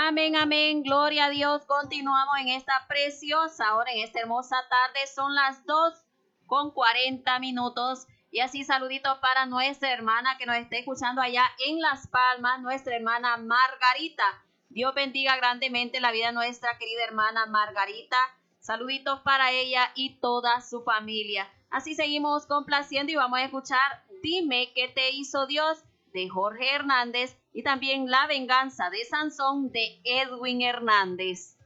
Amén, amén, gloria a Dios. Continuamos en esta preciosa hora, en esta hermosa tarde. Son las 2:40. Y así saluditos para nuestra hermana que nos esté escuchando allá en Las Palmas, nuestra hermana Margarita. Dios bendiga grandemente la vida de nuestra querida hermana Margarita. Saluditos para ella y toda su familia. Así seguimos complaciendo y vamos a escuchar Dime qué te hizo Dios, de Jorge Hernández, y también La venganza de Sansón, de Edwin Hernández.